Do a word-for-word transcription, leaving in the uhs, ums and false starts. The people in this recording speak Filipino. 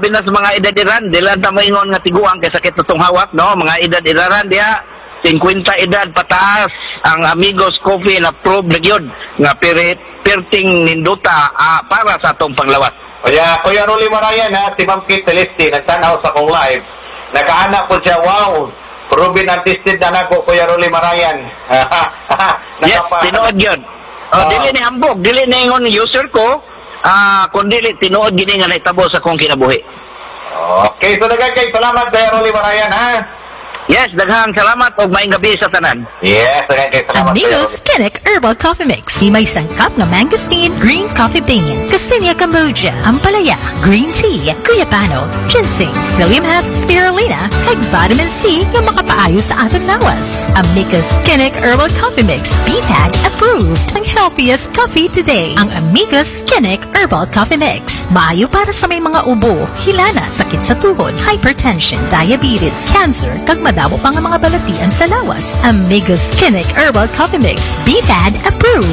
pinas mga edad-iran, dilan ta moingon nga tiguang kay sakit tutong hawak, no? Mga edad-iraran diha, fifty edad pataas, ang Amigos Coffee na probe na gyud nga pirit perting ninduta ah, para sa atong panglawas. Kuya, Kuya Rolly Marayan ha, si Ma'am Kate Celeste, nagtanaw sa kong live. Nakaana po siya, wow, proven and tested na nako, Kuya Rolly Marayan. Yes, tinuod yun. O, Oo. dili ni hambog, dili ni ingon user ko, ah, kung dili, tinuod gini nga naitabo sa kong kinabuhi. Okay, so nagay kay salamat, Kuya Rolly Marayan ha. Yes, daghang salamat o maayong gabi sa tanan. Yes, nagay kay salamat, Kuya Amigos Rolly. Kinnick Herbal Coffee Mix. Di may sangkap nga mangosteen, green coffee bean, Cassinia Cambogia, Ampalaya, green tea, Cuyapano, ginseng, psyllium husk spirulina, kag vitamin C nga makapaayo sa atong lawas. Amigos Kinnick Herbal Coffee Mix. B P A G approved. Ang healthiest coffee today. Ang Amigos Kinnick Herbal Coffee Mix. Maayo para sa may mga ubo, hilana, sakit sa tuhod, hypertension, diabetes, cancer, kag madamo pa nga mga balatian sa lawas. Amigos Kinnick Herbal Coffee Mix. B P A G approved.